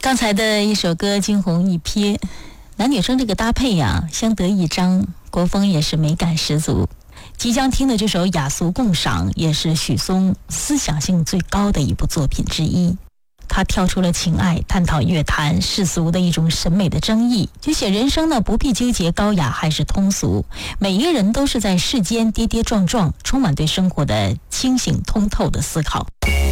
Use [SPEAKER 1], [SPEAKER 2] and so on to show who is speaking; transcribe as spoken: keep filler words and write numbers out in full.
[SPEAKER 1] 刚才的一首歌惊鸿一瞥，男女生这个搭配呀、啊、相得益彰，国风也是美感十足。即将听的这首雅俗共赏也是许嵩思想性最高的一部作品之一，他跳出了情爱，探讨乐坛世俗的一种审美的争议，就写人生呢不必纠结高雅还是通俗，每一个人都是在世间跌跌撞撞，充满对生活的清醒通透的思考。